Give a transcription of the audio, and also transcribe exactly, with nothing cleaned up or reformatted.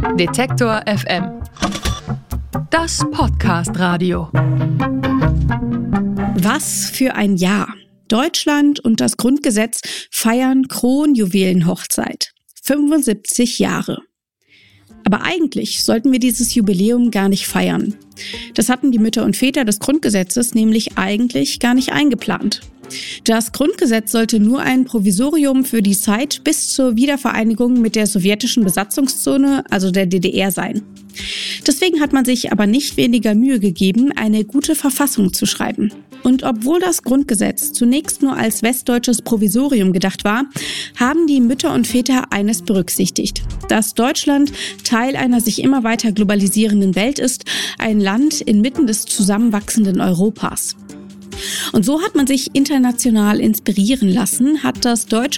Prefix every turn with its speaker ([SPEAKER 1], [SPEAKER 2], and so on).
[SPEAKER 1] Detektor F M. Das Podcast-Radio.
[SPEAKER 2] Was für ein Jahr. Deutschland und das Grundgesetz feiern Kronjuwelenhochzeit. fünfundsiebzig Jahre. Aber eigentlich sollten wir dieses Jubiläum gar nicht feiern. Das hatten die Mütter und Väter des Grundgesetzes nämlich eigentlich gar nicht eingeplant. Das Grundgesetz sollte nur ein Provisorium für die Zeit bis zur Wiedervereinigung mit der sowjetischen Besatzungszone, also der D D R, sein. Deswegen hat man sich aber nicht weniger Mühe gegeben, eine gute Verfassung zu schreiben. Und obwohl das Grundgesetz zunächst nur als westdeutsches Provisorium gedacht war, haben die Mütter und Väter eines berücksichtigt: dass Deutschland Teil einer sich immer weiter globalisierenden Welt ist, ein Land inmitten des zusammenwachsenden Europas. Und so hat man sich international inspirieren lassen, hat das deutsche